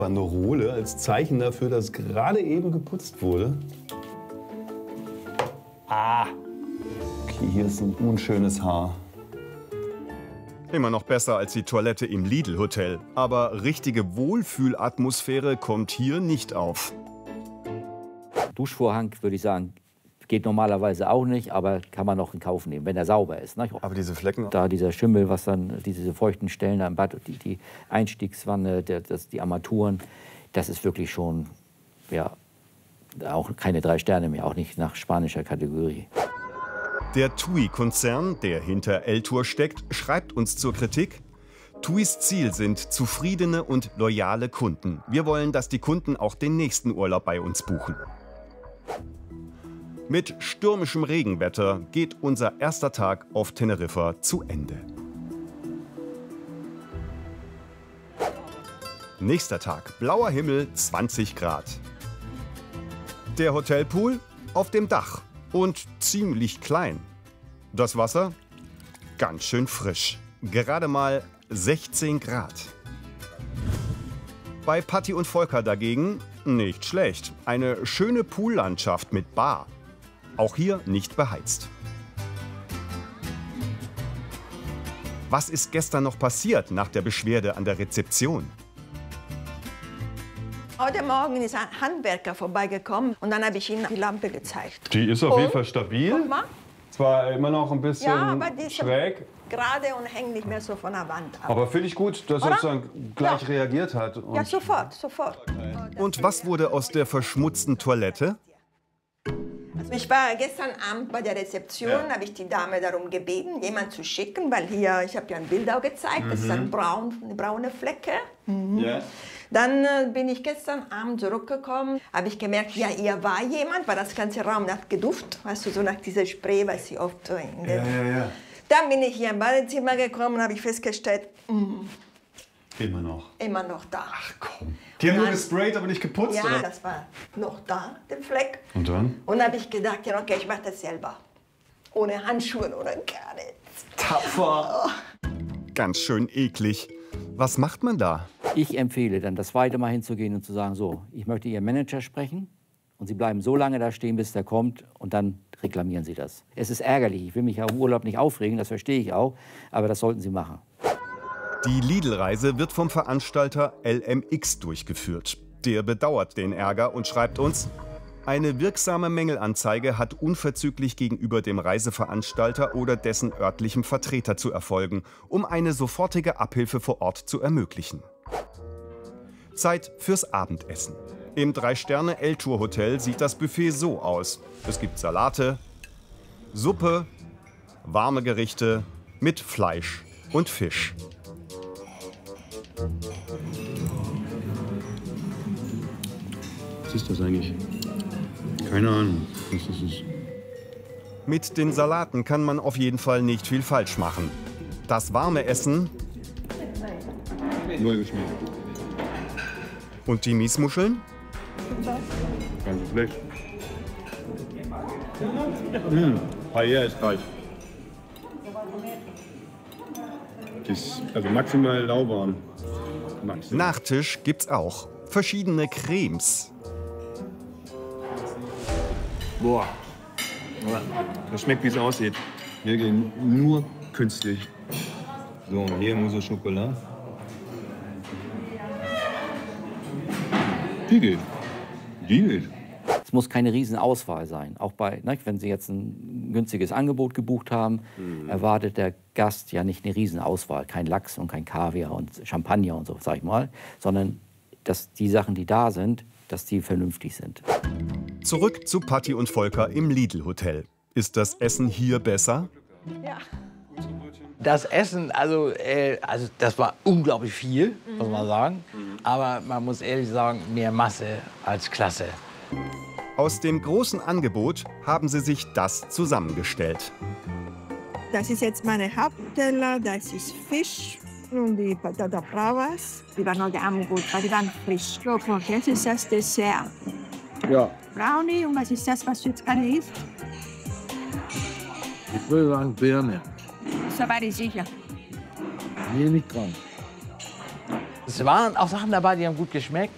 Banderole als Zeichen dafür, dass gerade eben geputzt wurde. Ah, okay, hier ist ein unschönes Haar. Immer noch besser als die Toilette im Lidl-Hotel. Aber richtige Wohlfühlatmosphäre kommt hier nicht auf. Duschvorhang, würde ich sagen, geht normalerweise auch nicht, aber kann man noch in Kauf nehmen, wenn er sauber ist. Ne? Aber diese Flecken? Da dieser Schimmel, was dann, diese feuchten Stellen da im Bad, die Einstiegswanne, die Armaturen, das ist wirklich schon, ja, auch keine 3 Sterne mehr, auch nicht nach spanischer Kategorie. Der TUI-Konzern, der hinter L-Tour steckt, schreibt uns zur Kritik: TUIs Ziel sind zufriedene und loyale Kunden. Wir wollen, dass die Kunden auch den nächsten Urlaub bei uns buchen. Mit stürmischem Regenwetter geht unser erster Tag auf Teneriffa zu Ende. Nächster Tag, blauer Himmel, 20 Grad. Der Hotelpool auf dem Dach und ziemlich klein. Das Wasser ganz schön frisch, gerade mal 16 Grad. Bei Patti und Volker dagegen nicht schlecht. Eine schöne Poollandschaft mit Bar. Auch hier nicht beheizt. Was ist gestern noch passiert nach der Beschwerde an der Rezeption? Heute Morgen ist ein Handwerker vorbeigekommen und dann habe ich ihm die Lampe gezeigt. Die ist auf jeden Fall stabil. Guck mal. Zwar immer noch ein bisschen Ja, aber die ist schräg. gerade und hängt nicht mehr so von der Wand ab. Aber finde ich gut, dass er Oder? sozusagen gleich Ja. reagiert hat. Und Ja, sofort, sofort. Und was wurde aus der verschmutzten Toilette? Also ich war gestern Abend bei der Rezeption, habe ich die Dame darum gebeten, jemanden zu schicken, weil hier, ich habe ja ein Bild auch gezeigt, das ist eine braune Flecke. Ja. Dann bin ich gestern Abend zurückgekommen, habe ich gemerkt, ja, hier war jemand, weil das ganze Raum hat Geduft, weißt du, so nach dieser Spray, was sie oft so in der... Ja. Dann bin ich hier im Badezimmer gekommen und habe ich festgestellt, Immer noch. immer noch da. Ach komm. Die haben nur gesprayt, aber nicht geputzt, Ja, oder? das war noch da, der Fleck. Und dann? Und dann habe ich gedacht, ja, okay, ich mache das selber. Ohne Handschuhe oder gar nichts. Tapfer. Ganz schön eklig. Was macht man da? Ich empfehle dann, das zweite Mal hinzugehen und zu sagen, so, ich möchte Ihren Manager sprechen und Sie bleiben so lange da stehen, bis der kommt und dann reklamieren Sie das. Es ist ärgerlich, ich will mich ja im Urlaub nicht aufregen, das verstehe ich auch, aber das sollten Sie machen. Die Lidl-Reise wird vom Veranstalter LMX durchgeführt. Der bedauert den Ärger und schreibt uns: Eine wirksame Mängelanzeige hat unverzüglich gegenüber dem Reiseveranstalter oder dessen örtlichem Vertreter zu erfolgen, um eine sofortige Abhilfe vor Ort zu ermöglichen. Zeit fürs Abendessen. Im 3-Sterne-L-Tour-Hotel sieht das Buffet so aus. Es gibt Salate, Suppe, warme Gerichte mit Fleisch und Fisch. Was ist das eigentlich? Keine Ahnung, was das ist. Mit den Salaten kann man auf jeden Fall nicht viel falsch machen. Das warme Essen Neu geschmeckt. und die Miesmuscheln? Ganz schlecht. Paella ist reich. Ist also maximal lauwarm. Maximal. Nachtisch gibt's auch. Verschiedene Cremes. Boah. Das schmeckt, wie es aussieht. Wir gehen nur künstlich. So, hier Mousse Schokolade. Die geht. Die geht. Es muss keine Riesenauswahl sein. Auch bei, ne, wenn Sie jetzt ein günstiges Angebot gebucht haben, erwartet der Gast ja nicht eine Riesenauswahl. Kein Lachs und kein Kaviar und Champagner und so, sag ich mal. Sondern, dass die Sachen, die da sind, dass die vernünftig sind. Zurück zu Patti und Volker im Lidl-Hotel. Ist das Essen hier besser? Ja. Das Essen, also das war unglaublich viel, muss man sagen. Aber man muss ehrlich sagen, mehr Masse als Klasse. Aus dem großen Angebot haben sie sich das zusammengestellt. Das ist jetzt meine Hauptteller, das ist Fisch und die Patata Bravas. Die waren heute Abend gut, weil die waren frisch. So, jetzt ist das Dessert. Ja. Brownie, und was ist das, was du jetzt gerade isst? Ich würde sagen Birne. So war ich sicher. Hier nicht dran. Es waren auch Sachen dabei, die haben gut geschmeckt.